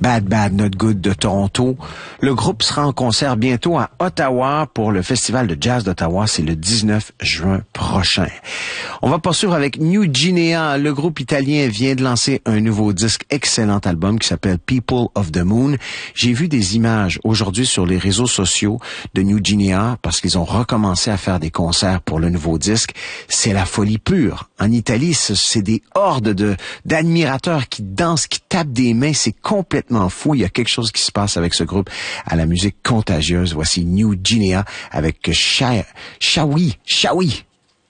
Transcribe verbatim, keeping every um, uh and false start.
Bad Bad Not Good de Toronto. Le groupe sera en concert bientôt à Ottawa pour le Festival de Jazz d'Ottawa. C'est le dix-neuf juin prochain. On va poursuivre avec New Guinea. Le groupe italien vient de lancer un nouveau disque, excellent album qui s'appelle People of the Moon. J'ai vu des images aujourd'hui sur les réseaux sociaux de New Guinea parce qu'ils ont recommencé à faire des concerts pour le nouveau disque. C'est la folie pure. En Italie, c'est des hordes de d'admirateurs qui dansent, qui tapent des mains. C'est complètement fou. Il y a quelque chose qui se passe avec ce groupe à la musique contagieuse. Voici New Guinea avec Shawi, Shawi.